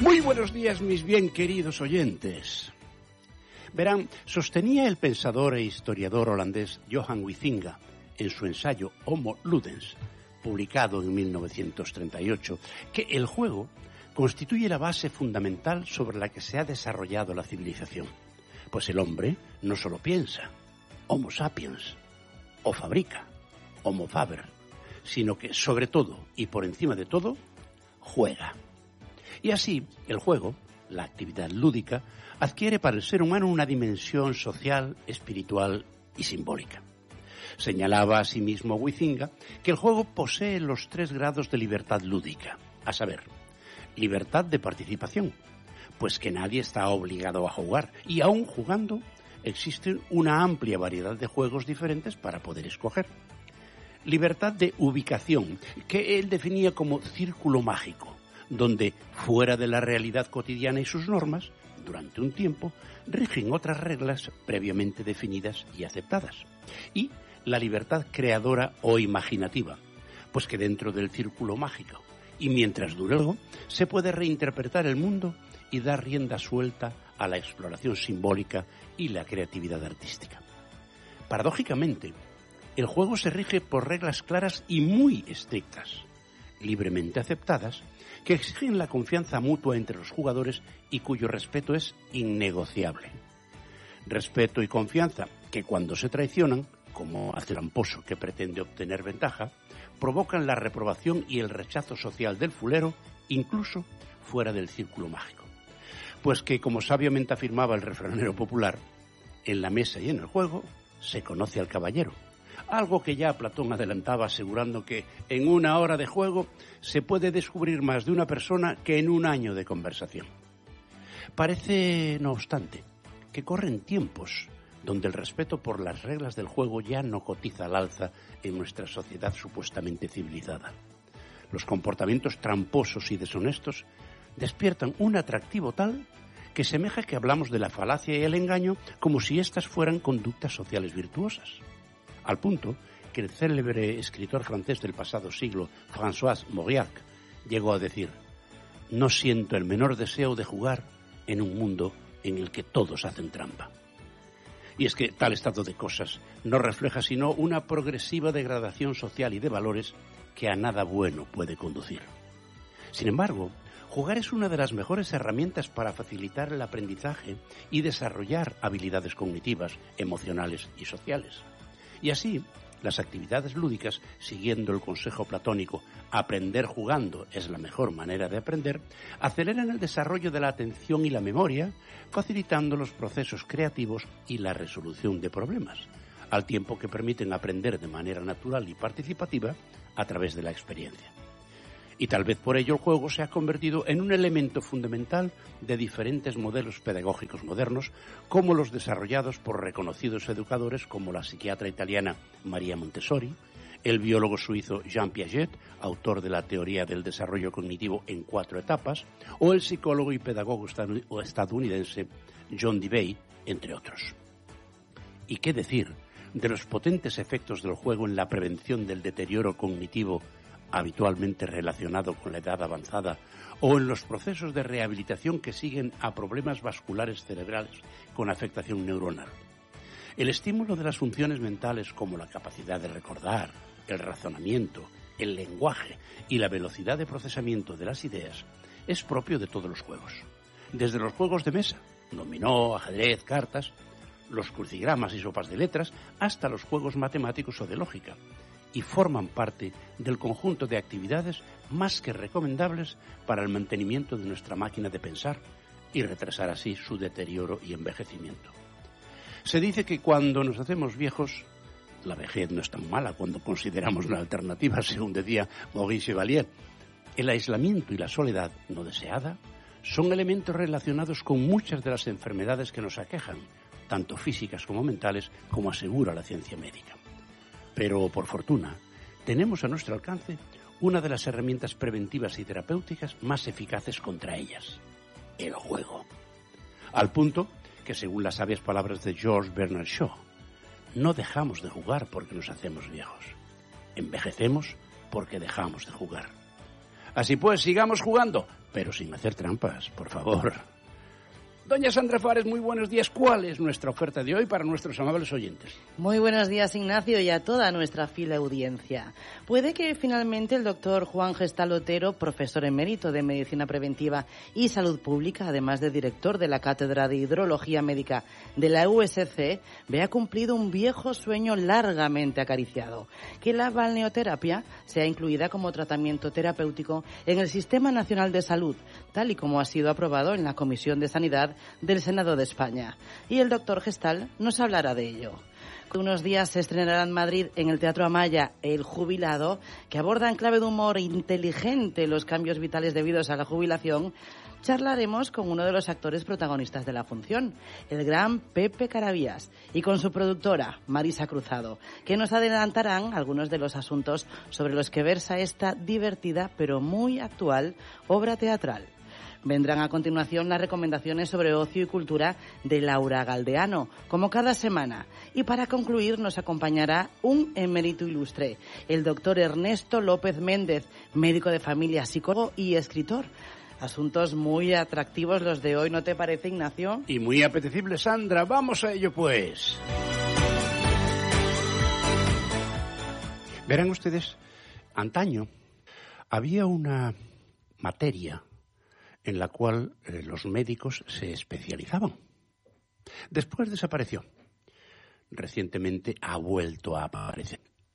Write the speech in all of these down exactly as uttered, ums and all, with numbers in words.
Muy buenos días, mis bien queridos oyentes. Verán, sostenía el pensador e historiador holandés Johan Huizinga en su ensayo Homo Ludens, publicado en mil novecientos treinta y ocho, que el juego constituye la base fundamental sobre la que se ha desarrollado la civilización. Pues el hombre no solo piensa, Homo sapiens, o fabrica, Homo faber, sino que sobre todo y por encima de todo, juega. Y así, el juego, la actividad lúdica, adquiere para el ser humano una dimensión social, espiritual y simbólica. Señalaba asimismo Huizinga que el juego posee los tres grados de libertad lúdica, a saber, libertad de participación, pues que nadie está obligado a jugar, y aún jugando existe una amplia variedad de juegos diferentes para poder escoger. Libertad de ubicación, que él definía como círculo mágico, donde, fuera de la realidad cotidiana y sus normas, durante un tiempo, rigen otras reglas previamente definidas y aceptadas. Y la libertad creadora o imaginativa, pues que dentro del círculo mágico, y mientras dure algo, se puede reinterpretar el mundo y dar rienda suelta a la exploración simbólica y la creatividad artística. Paradójicamente, el juego se rige por reglas claras y muy estrictas, libremente aceptadas, que exigen la confianza mutua entre los jugadores y cuyo respeto es innegociable. Respeto y confianza que cuando se traicionan, como al tramposo que pretende obtener ventaja, provocan la reprobación y el rechazo social del fulero, incluso fuera del círculo mágico. Pues que, como sabiamente afirmaba el refranero popular, en la mesa y en el juego se conoce al caballero. Algo que ya Platón adelantaba asegurando que en una hora de juego se puede descubrir más de una persona que en un año de conversación. Parece, no obstante, que corren tiempos donde el respeto por las reglas del juego ya no cotiza al alza en nuestra sociedad supuestamente civilizada. Los comportamientos tramposos y deshonestos despiertan un atractivo tal que semeja que hablamos de la falacia y el engaño como si éstas fueran conductas sociales virtuosas. Al punto que el célebre escritor francés del pasado siglo, François Mauriac, llegó a decir: «No siento el menor deseo de jugar en un mundo en el que todos hacen trampa». Y es que tal estado de cosas no refleja sino una progresiva degradación social y de valores que a nada bueno puede conducir. Sin embargo, jugar es una de las mejores herramientas para facilitar el aprendizaje y desarrollar habilidades cognitivas, emocionales y sociales. Y así, las actividades lúdicas, siguiendo el consejo platónico, aprender jugando es la mejor manera de aprender, aceleran el desarrollo de la atención y la memoria, facilitando los procesos creativos y la resolución de problemas, al tiempo que permiten aprender de manera natural y participativa a través de la experiencia. Y tal vez por ello el juego se ha convertido en un elemento fundamental de diferentes modelos pedagógicos modernos, como los desarrollados por reconocidos educadores como la psiquiatra italiana Maria Montessori, el biólogo suizo Jean Piaget, autor de la teoría del desarrollo cognitivo en cuatro etapas, o el psicólogo y pedagogo estadounidense John Dewey, entre otros. ¿Y qué decir de los potentes efectos del juego en la prevención del deterioro cognitivo habitualmente relacionado con la edad avanzada, o en los procesos de rehabilitación que siguen a problemas vasculares cerebrales con afectación neuronal? El estímulo de las funciones mentales como la capacidad de recordar, el razonamiento, el lenguaje y la velocidad de procesamiento de las ideas es propio de todos los juegos. Desde los juegos de mesa, dominó, ajedrez, cartas, los crucigramas y sopas de letras, hasta los juegos matemáticos o de lógica, y forman parte del conjunto de actividades más que recomendables para el mantenimiento de nuestra máquina de pensar y retrasar así su deterioro y envejecimiento. Se dice que cuando nos hacemos viejos, la vejez no es tan mala cuando consideramos una alternativa, según decía Maurice Chevalier. El aislamiento y la soledad no deseada son elementos relacionados con muchas de las enfermedades que nos aquejan, tanto físicas como mentales, como asegura la ciencia médica. Pero, por fortuna, tenemos a nuestro alcance una de las herramientas preventivas y terapéuticas más eficaces contra ellas: el juego. Al punto que, según las sabias palabras de George Bernard Shaw, no dejamos de jugar porque nos hacemos viejos. Envejecemos porque dejamos de jugar. Así pues, sigamos jugando, pero sin hacer trampas, por favor. Doña Sandra Fares, muy buenos días. ¿Cuál es nuestra oferta de hoy para nuestros amables oyentes? Muy buenos días, Ignacio, y a toda nuestra fila audiencia. Puede que finalmente el doctor Juan Gestal Otero, profesor emérito de Medicina Preventiva y Salud Pública, además de director de la Cátedra de Hidrología Médica de la U S C, vea cumplido un viejo sueño largamente acariciado, que la balneoterapia sea incluida como tratamiento terapéutico en el Sistema Nacional de Salud, tal y como ha sido aprobado en la Comisión de Sanidad del Senado de España. Y el doctor Gestal nos hablará de ello. Unos días se estrenará en Madrid, en el Teatro Amaya, El Jubilado, que aborda en clave de humor inteligente los cambios vitales debidos a la jubilación. Charlaremos con uno de los actores protagonistas de la función, el gran Pepe Carabias, y con su productora, Marisa Cruzado, que nos adelantarán algunos de los asuntos sobre los que versa esta divertida pero muy actual obra teatral. Vendrán a continuación las recomendaciones sobre ocio y cultura de Laura Galdeano, como cada semana. Y para concluir nos acompañará un emérito ilustre, el doctor Ernesto López Méndez, médico de familia, psicólogo y escritor. Asuntos muy atractivos los de hoy, ¿no te parece, Ignacio? Y muy apetecible, Sandra. Vamos a ello, pues. Verán ustedes, antaño había una materia en la cual eh, los médicos se especializaban. Después desapareció. Recientemente ha vuelto a aparecer.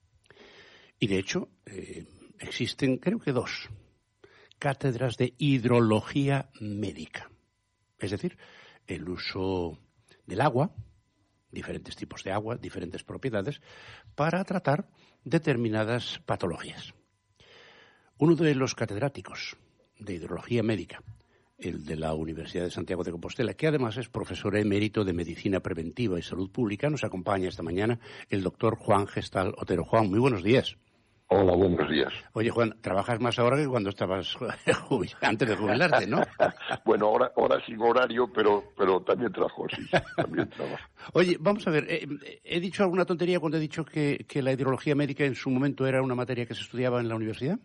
Y de hecho, eh, existen, creo que dos, cátedras de hidrología médica. Es decir, el uso del agua, diferentes tipos de agua, diferentes propiedades, para tratar determinadas patologías. Uno de los catedráticos de hidrología médica, el de la Universidad de Santiago de Compostela, que además es profesor emérito de Medicina Preventiva y Salud Pública, nos acompaña esta mañana el doctor Juan Gestal Otero. Juan, muy buenos días. Hola, buenos días. Oye, Juan, trabajas más ahora que cuando estabas antes de jubilarte, ¿no? Bueno, ahora, ahora sin horario, pero, pero también trabajo, sí, también trabajo. Oye, vamos a ver, eh, ¿he dicho alguna tontería cuando he dicho que, que la hidrología médica en su momento era una materia que se estudiaba en la universidad?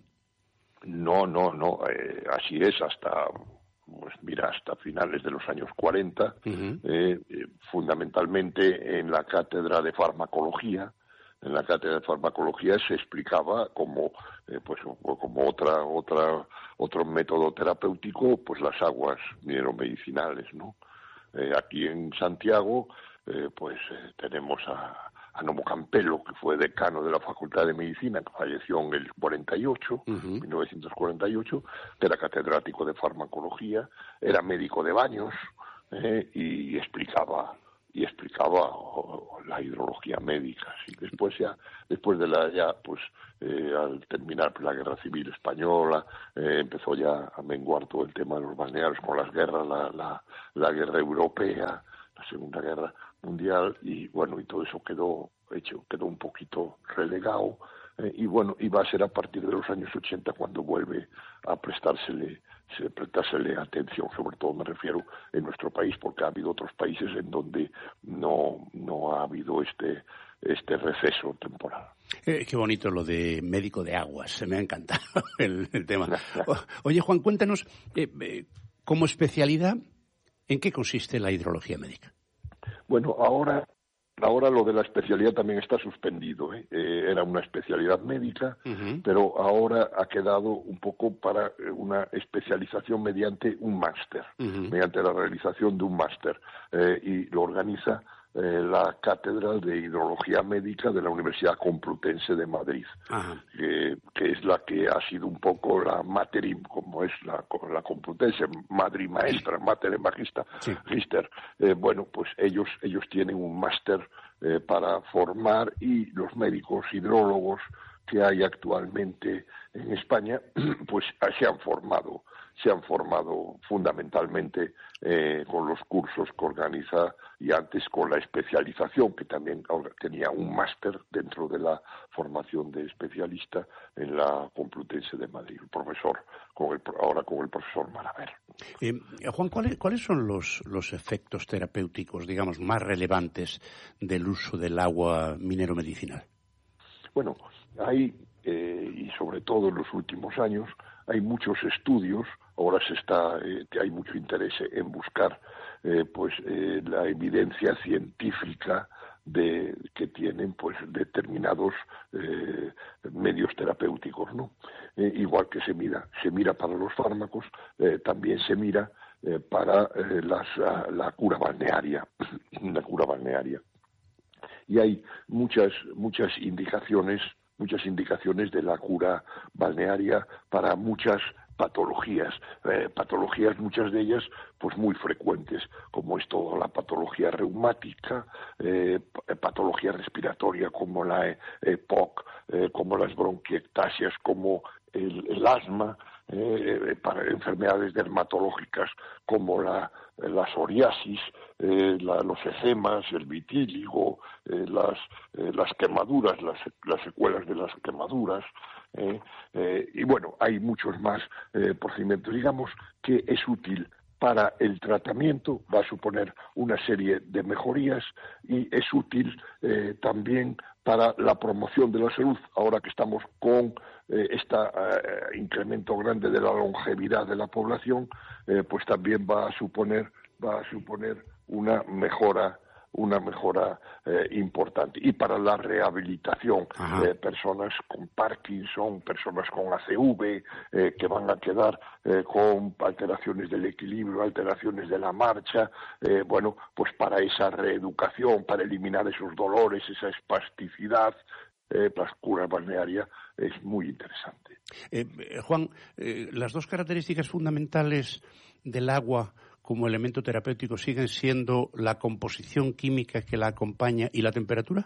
No, no, no, eh, así es, hasta, pues mira, hasta finales de los años cuarenta, uh-huh. eh, eh, fundamentalmente en la cátedra de farmacología. En la cátedra de farmacología se explicaba como, eh, pues, como otra, otra, otro método terapéutico, pues las aguas mineromedicinales, ¿no? Eh, aquí en Santiago, eh, pues eh, tenemos a a Nomo Campelo, que fue decano de la Facultad de Medicina, que falleció en el cuarenta y ocho, uh-huh. mil novecientos cuarenta y ocho, que era catedrático de farmacología, era médico de baños, eh, y explicaba y explicaba oh, la hidrología médica. ¿Sí? Después ya, después de la ya, pues eh, al terminar la Guerra Civil Española, eh, empezó ya a menguar todo el tema de los balnearios con las guerras, la, la, la guerra europea, la Segunda Guerra Mundial, y bueno, y todo eso quedó hecho, quedó un poquito relegado, eh, y bueno, iba a ser a partir de los años ochenta cuando vuelve a prestársele, se, prestársele atención, sobre todo me refiero en nuestro país, porque ha habido otros países en donde no, no ha habido este, este receso temporal. Eh, qué bonito lo de médico de aguas, se me ha encantado el, el tema. O, oye, Juan, cuéntanos, eh, eh, como especialidad, ¿en qué consiste la hidrología médica? Bueno, ahora, ahora lo de la especialidad también está suspendido, ¿eh? Eh, era una especialidad médica, uh-huh. pero ahora ha quedado un poco para una especialización mediante un máster, uh-huh. mediante la realización de un máster, eh, y lo organiza eh, la Cátedra de Hidrología Médica de la Universidad Complutense de Madrid, uh-huh. que, que es la que ha sido un poco la materia, como es la, la Complutense, Madrid Maestra, sí. Mater Magista, sí. Magister. Eh, bueno, pues ellos, ellos tienen un máster eh, para formar, y los médicos hidrólogos que hay actualmente en España, pues se han formado, se han formado fundamentalmente eh, con los cursos que organiza, y antes con la especialización, que también tenía un máster dentro de la formación de especialista en la Complutense de Madrid, el profesor, con el, ahora con el profesor Malaver. Eh, Juan, ¿cuáles, ¿cuáles son los, los efectos terapéuticos, digamos, más relevantes del uso del agua mineromedicinal? Bueno, hay, eh, y sobre todo en los últimos años, hay muchos estudios, ahora se está, eh, hay mucho interés en buscar eh, pues eh, la evidencia científica de que tienen pues determinados eh, medios terapéuticos, ¿no? Eh, igual que se mira, se mira para los fármacos, eh, también se mira eh, para eh, las, la, la cura balnearia, la cura balnearia. Y hay muchas muchas indicaciones, muchas indicaciones de la cura balnearia para muchas patologías, eh, patologías muchas de ellas pues muy frecuentes, como es toda la patología reumática, eh, patología respiratoria como la eh, P O C, eh, como las bronquiectasias, como el, el asma, eh, para enfermedades dermatológicas como la, la psoriasis, eh, la, los eczemas, el vitíligo, eh, las, eh, las quemaduras, las, las secuelas de las quemaduras, eh, eh, y bueno, hay muchos más eh, procedimientos, digamos, que es útil para el tratamiento, va a suponer una serie de mejorías y es útil eh, también para la promoción de la salud, ahora que estamos con eh, este eh, incremento grande de la longevidad de la población, eh, pues también va a suponer, va a suponer una mejora una mejora eh, importante. Y para la rehabilitación, eh, personas con Parkinson, personas con A C V, eh, que van a quedar eh, con alteraciones del equilibrio, alteraciones de la marcha, eh, bueno, pues para esa reeducación, para eliminar esos dolores, esa espasticidad, eh, la cura balnearia es muy interesante. Eh, Juan, eh, las dos características fundamentales del agua como elemento terapéutico siguen siendo la composición química que la acompaña y la temperatura.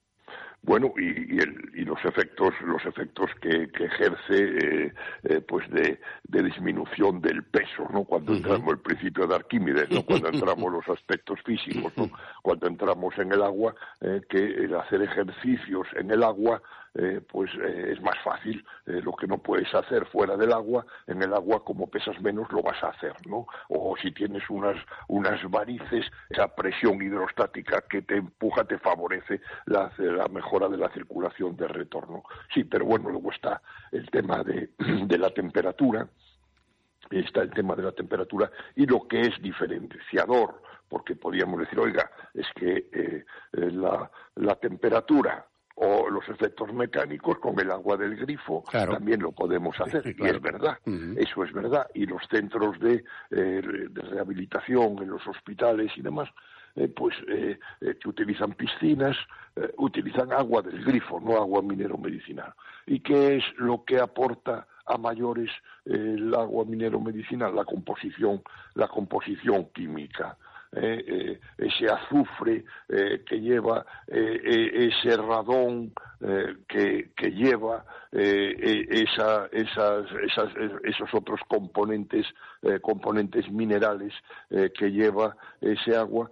Bueno, y, y, el, y los efectos, los efectos que, que ejerce, eh, eh, pues de, de disminución del peso, ¿no? Cuando uh-huh. entramos el principio de Arquímedes, ¿no? Cuando entramos los aspectos físicos, ¿no? Cuando entramos en el agua, eh, que el hacer ejercicios en el agua, eh, pues eh, es más fácil. Eh, lo que no puedes hacer fuera del agua, en el agua, como pesas menos, lo vas a hacer, ¿no? O si tienes unas, unas varices, esa presión hidrostática que te empuja, te favorece la, la mejora de la circulación de retorno. Sí, pero bueno, luego está el tema de, de la temperatura, está el tema de la temperatura y lo que es diferenciador, porque podríamos decir, oiga, es que eh, la, la temperatura o los efectos mecánicos con el agua del grifo, claro, también lo podemos hacer, sí, claro. Y es verdad, uh-huh. Eso es verdad, y los centros de, eh, de rehabilitación en los hospitales y demás, eh, pues eh, eh, que utilizan piscinas, eh, utilizan agua del grifo, no agua minero-medicinal. ¿Y qué es lo que aporta a mayores eh, el agua minero-medicinal? La composición, la composición química. Eh, eh, ese azufre eh, que lleva, eh, eh, ese radón eh, que, que lleva, eh, eh, esa, esas, esas, esos otros componentes, eh, componentes minerales eh, que lleva ese agua,